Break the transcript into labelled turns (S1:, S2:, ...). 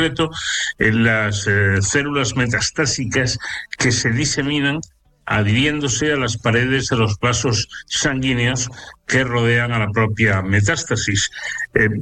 S1: en las células metastásicas que se diseminan adhiriéndose a las paredes de los vasos sanguíneos que rodean a la propia metástasis.